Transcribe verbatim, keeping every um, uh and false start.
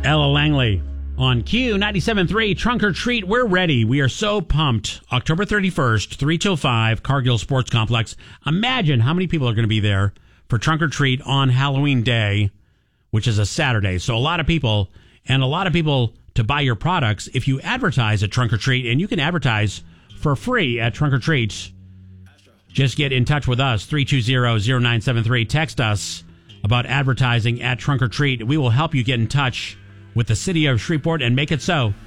Ella Langley on Q ninety-seven point three, Trunk or Treat. We're ready. We are so pumped. October thirty-first, three till five, Cargill Sports Complex. Imagine how many people are going to be there for Trunk or Treat on Halloween Day, which is a Saturday. So a lot of people, and a lot of people to buy your products if you advertise at Trunk or Treat, and you can advertise for free at Trunk or Treat. Just get in touch with us, three two zero, zero nine seven three. Text us about advertising at Trunk or Treat. We will help you get in touch with the city of Shreveport and make it so.